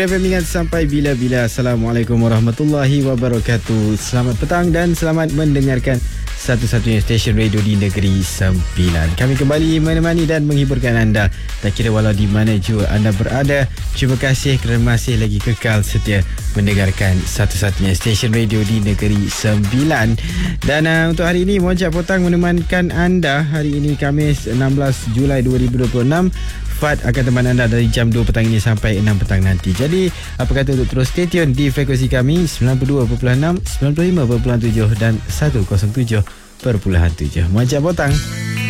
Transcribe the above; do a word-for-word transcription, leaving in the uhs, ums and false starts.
F M ingat sampai bila-bila. Assalamualaikum warahmatullahi wabarakatuh. Selamat petang dan selamat mendengarkan satu-satunya stesen radio di Negeri Sembilan. Kami kembali menemani dan menghiburkan anda, tak kira walau di mana jua anda berada. Terima kasih kerana masih lagi kekal setia mendengarkan satu-satunya stesen radio di Negeri Sembilan. Dan uh, untuk hari ini Moncak Potang menemankan anda. Hari ini Khamis enam belas Julai dua ribu dua puluh enam. Fad akan teman anda dari jam dua petang ini sampai enam petang nanti. Jadi apa kata untuk terus stay tune di frekuensi kami sembilan puluh dua perpuluhan enam, sembilan puluh lima perpuluhan tujuh dan seratus tujuh perpuluhan tujuh. Moncak Potang.